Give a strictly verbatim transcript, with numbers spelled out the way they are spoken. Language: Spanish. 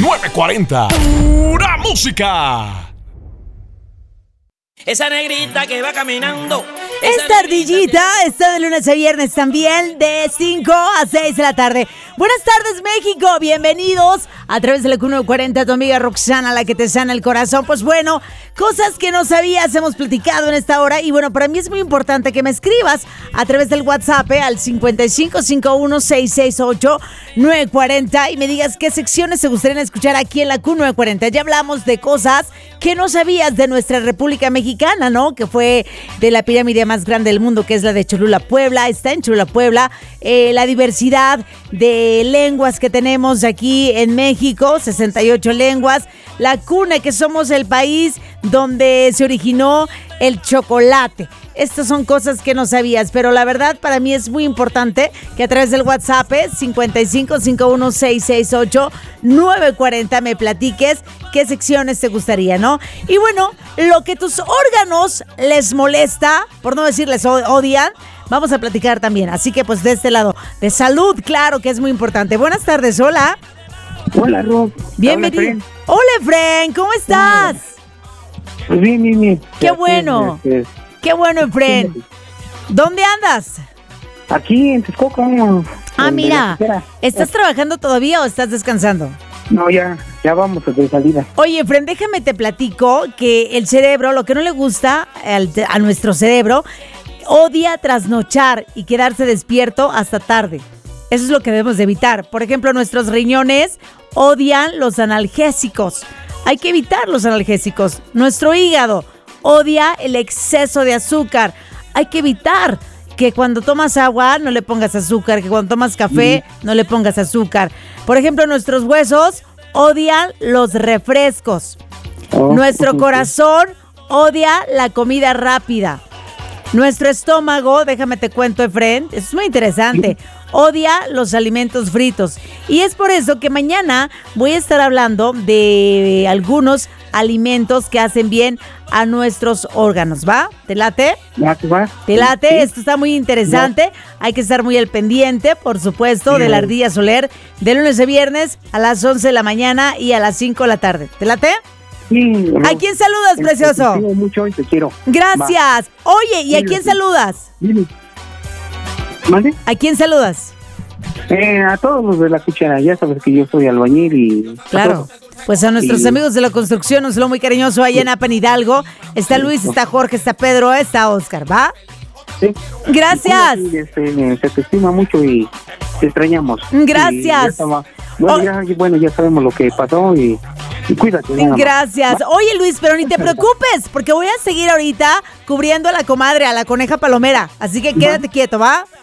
nueve cuarenta. Pura música. Esa negrita que va caminando. Esta ardillita está de lunes a viernes también, de cinco a seis de la tarde. Buenas tardes, México. Bienvenidos a través de la Q nueve cuarenta, tu amiga Roxana, la que te sana el corazón. Pues bueno, cosas que no sabías hemos platicado en esta hora. Y bueno, para mí es muy importante que me escribas a través del WhatsApp eh, al cincuenta y cinco cincuenta y uno sesenta y seis ocho nueve cuarenta y me digas qué secciones te gustarían escuchar aquí en la Q nueve cuarenta. Ya hablamos de cosas que no sabías de nuestra República Mexicana, ¿no? Que fue de la pirámide más grande del mundo, que es la de Cholula, Puebla. Está en Cholula, Puebla. Eh, la diversidad de lenguas que tenemos aquí en México, sesenta y ocho lenguas. La cuna, que somos el país donde se originó el chocolate. Estas son cosas que no sabías, pero la verdad para mí es muy importante que a través del WhatsApp eh, cincuenta y cinco cincuenta y uno sesenta y seis ocho nueve cuarenta me platiques qué secciones te gustaría, ¿no? Y bueno, lo que tus órganos les molesta, por no decirles odian, vamos a platicar también. Así que pues de este lado, de salud, claro que es muy importante. Buenas tardes, hola. Hola, Rob. Bienvenido. Hola, Efren, ¿cómo estás? Pues bien, bien, bien. Qué bueno. Qué bueno, Efren. ¿Dónde andas? Aquí en Texcoco. Ah, mira. ¿Estás trabajando todavía o estás descansando? No, ya, ya vamos de salida. Oye, Efren, déjame te platico que el cerebro, lo que no le gusta al, a nuestro cerebro, odia trasnochar y quedarse despierto hasta tarde. Eso es lo que debemos de evitar. Por ejemplo, nuestros riñones odian los analgésicos. Hay que evitar los analgésicos. Nuestro hígado odia el exceso de azúcar. Hay que evitar que cuando tomas agua no le pongas azúcar, que cuando tomas café mm. no le pongas azúcar. Por ejemplo, nuestros huesos odian los refrescos. Oh, Nuestro corazón odia la comida rápida. Nuestro estómago, déjame te cuento, Efren, es muy interesante, odia los alimentos fritos. Y es por eso que mañana voy a estar hablando de algunos alimentos que hacen bien a nuestros órganos, ¿va? ¿Te late? ¿Va? ¿Va? ¿Te late? Sí. Esto está muy interesante. ¿Va? Hay que estar muy al pendiente, por supuesto, sí, de la ardilla Soler, de lunes a viernes a las once de la mañana y a las cinco de la tarde. ¿Te late? Sí, ¿A quién saludas, te, precioso? Te quiero mucho y te quiero. Gracias. Va. Oye, ¿y a quién saludas? Dime. ¿Mande? ¿A quién saludas? Eh, a todos los de la cuchara. Ya sabes que yo soy albañil y... Claro. Pues a nuestros y... amigos de la construcción, un saludo muy cariñoso allá en Apan Hidalgo. Está Luis, está Jorge, está Pedro, está Oscar, ¿va? Sí. Gracias. Sí, este, se te estima mucho y te extrañamos. Gracias. Bueno, oh. ya, bueno, ya sabemos lo que pasó y, y cuídate. Gracias. ¿Va? Oye, Luis, pero ni te preocupes, porque voy a seguir ahorita cubriendo a la comadre, a la coneja palomera. Así que quédate ¿Va? quieto, ¿va?